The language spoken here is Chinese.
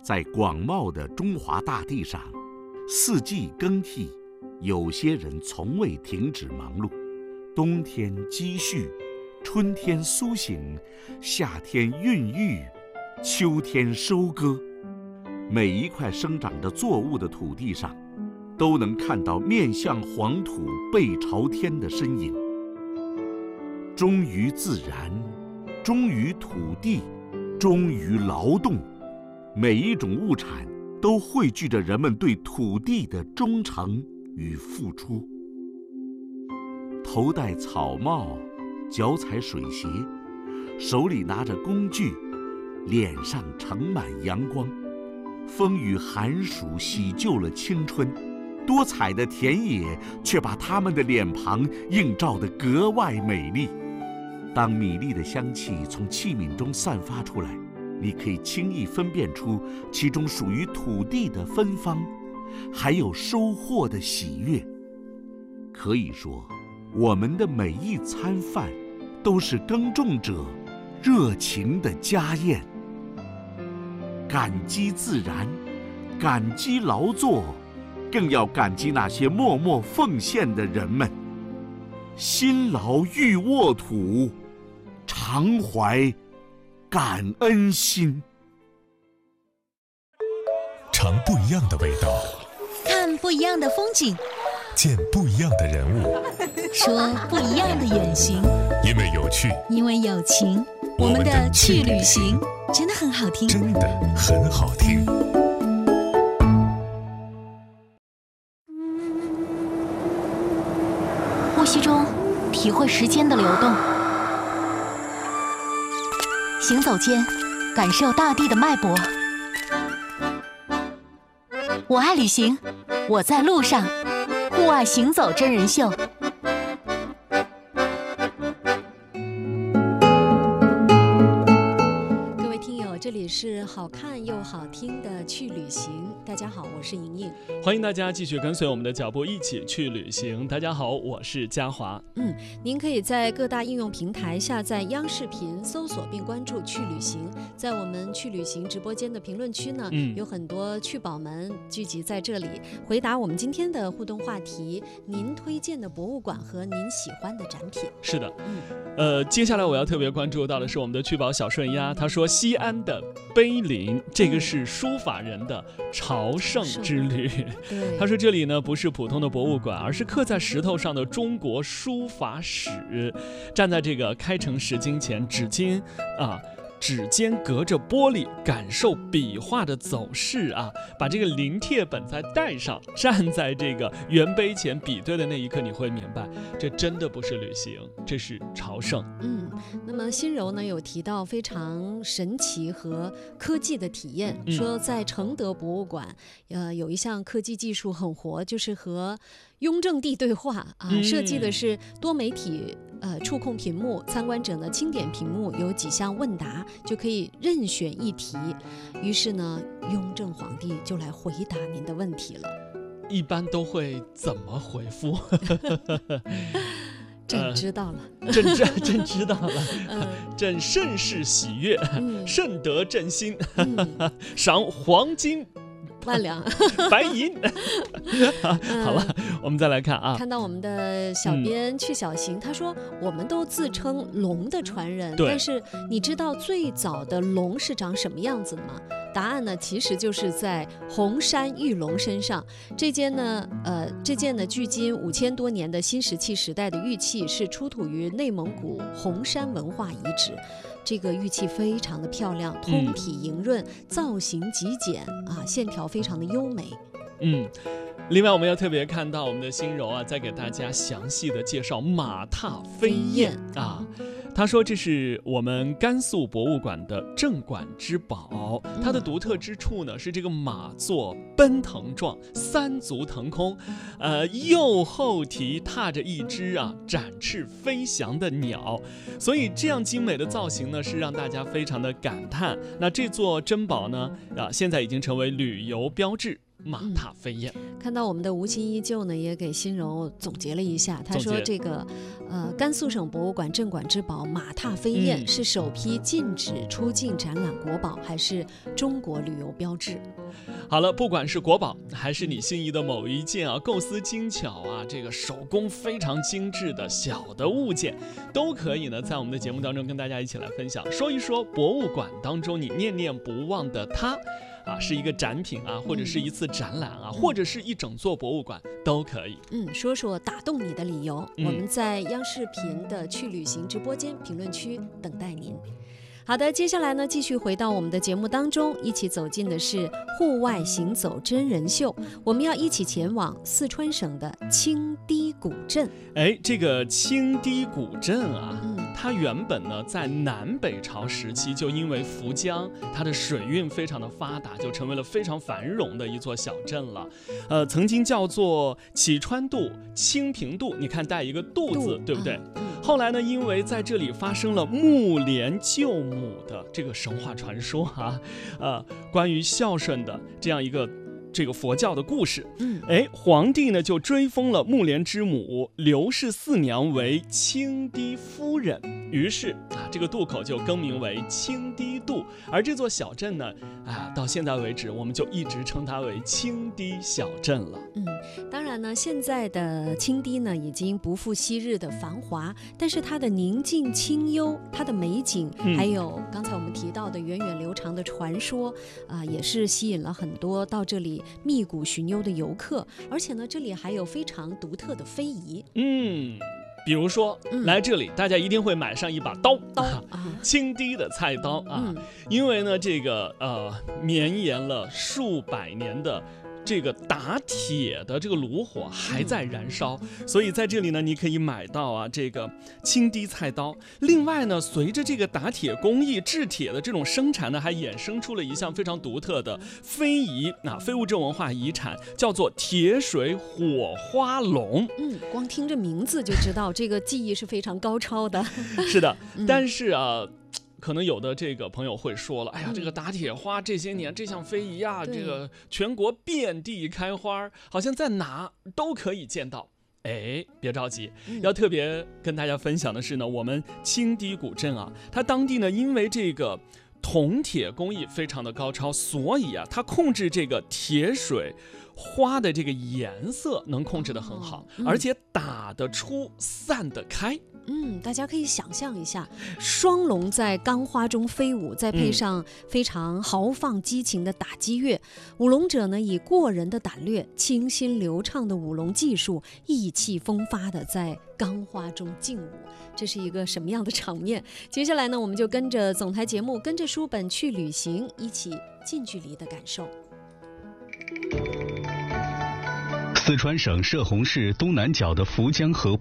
在广袤的中华大地上，四季更替，有些人从未停止忙碌。冬天积蓄，春天苏醒，夏天孕育，秋天收割。每一块生长着作物的土地上，都能看到面向黄土背朝天的身影。忠于自然，忠于土地，忠于劳动，每一种物产都汇聚着人们对土地的忠诚与付出。头戴草帽，脚踩水鞋，手里拿着工具，脸上盛满阳光。风雨寒暑洗旧了青春，多彩的田野却把他们的脸庞映照得格外美丽。当米粒的香气从器皿中散发出来，你可以轻易分辨出其中属于土地的芬芳，还有收获的喜悦。可以说，我们的每一餐饭都是耕种者热情的家宴。感激自然，感激劳作，更要感激那些默默奉献的人们。辛劳欲沃土，常怀感恩心。 尝不一样的味道， 看不一样的风景， 见不一样的人物， 说不一样的远行。 因为有趣， 因为有情，我们的去旅行真的很好听， 真的很好听。 呼吸中体会时间的流动，行走间感受大地的脉搏。我爱旅行，我在路上，户外行走真人秀。 各位听友，这里是好看又好听的去旅行。大家好，我是莹莹， 欢迎大家继续跟随我们的脚步一起去旅行。大家好，我是嘉华。 您可以在各大应用平台下载央视频，搜索并关注去旅行。在我们去旅行直播间的评论区呢，有很多趣宝们聚集在这里，回答我们今天的互动话题：您推荐的博物馆和您喜欢的展品。 是的，接下来我要特别关注到的是我们的趣宝小顺鸭，他说西安的碑林，这个是书法人的朝圣之旅。他说这里呢不是普通的博物馆，而是刻在石头上的中国书法史。站在这个开成石经前，指尖隔着玻璃，感受笔画的走势啊！把这个临帖本再带上，站在这个原碑前比对的那一刻，你会明白，这真的不是旅行，这是朝圣。 那么心柔呢有提到非常神奇和科技的体验，说在承德博物馆，有一项科技技术很活，就是和雍正帝对话啊，设计的是多媒体触控屏幕，参观者呢轻点屏幕，有几项问答就可以任选一题，于是呢雍正皇帝就来回答您的问题了。 一般都会怎么回复？ 朕知道了， 朕知道了，朕甚是喜悦，甚得朕心，赏黄金万两白银。好了，我们再来看啊。 看到我们的小编去小行，他说我们都自称龙的传人，但是你知道最早的龙是长什么样子的吗？答案呢，其实就是在红山玉龙身上。这件呢距今5000多年的新石器时代的玉器，是出土于内蒙古红山文化遗址。这个玉器非常的漂亮，通体莹润，造型极简啊，线条非常的优美。 另外我们要特别看到我们的心柔啊，再给大家详细的介绍马踏飞燕啊。他说这是我们甘肃博物馆的镇馆之宝，它的独特之处呢是这个马座奔腾状，三足腾空，右后蹄踏着一只展翅飞翔的鸟，所以这样精美的造型呢是让大家非常的感叹。那这座珍宝呢现在已经成为旅游标志。 马踏飞燕。 看到我们的吴昕依旧呢，也给心柔总结了一下，他说这个甘肃省博物馆镇馆之宝马踏飞燕是首批禁止出境展览国宝，还是中国旅游标志？ 好了，不管是国宝还是你心仪的某一件啊，构思精巧啊，这个手工非常精致的小的物件，都可以呢在我们的节目当中跟大家一起来分享，说一说博物馆当中你念念不忘的它啊，是一个展品啊，或者是一次展览啊，或者是一整座博物馆都可以。 说说打动你的理由，我们在央视频的去旅行直播间评论区等待您。好的，接下来呢，继续回到我们的节目当中，一起走进的是户外行走真人秀。我们要一起前往四川省的青堤古镇。 这个青堤古镇啊，它原本呢在南北朝时期就因为涪江它的水运非常的发达，就成为了非常繁荣的一座小镇了。曾经叫做启川渡、清平渡，你看带一个渡字，对不对？后来呢，因为在这里发生了木莲救母的这个神话传说关于孝顺的这样一个这个佛教的故事，皇帝呢就追封了木莲之母刘氏四娘为青堤夫人，于是这个渡口就更名为青堤渡，而这座小镇呢到现在为止我们就一直称它为青堤小镇了。 当然呢，现在的青堤呢已经不复昔日的繁华，但是它的宁静清幽，它的美景，还有刚才我们提到的源远流长的传说也是吸引了很多到这里觅古寻幽的游客，而且呢，这里还有非常独特的非遗。 比如说，来这里大家一定会买上一把刀，青堤的菜刀因为呢，这个绵延了数百年的这个打铁的这个炉火还在燃烧，所以在这里呢，你可以买到这个青堤菜刀。另外呢，随着这个打铁工艺、制铁的这种生产呢，还衍生出了一项非常独特的非遗非物质文化遗产，叫做铁水火花龙。 光听这名字就知道这个技艺是非常高超的。 是的，但是可能有的这个朋友会说了，哎呀，这个打铁花这些年这项非遗这个全国遍地开花，好像在哪都可以见到。别着急，要特别跟大家分享的是呢，我们青堤古镇它当地呢因为这个铜铁工艺非常的高超，所以它控制这个铁水花的这个颜色能控制得很好，而且打得出散得开。 大家可以想象一下，双龙在钢花中飞舞，再配上非常豪放激情的打击乐，舞龙者呢以过人的胆略、清新流畅的舞龙技术，意气风发的在钢花中劲舞，这是一个什么样的场面？接下来呢，我们就跟着总台节目，跟着书本去旅行，一起近距离的感受。 四川省摄洪市东南角的涪江河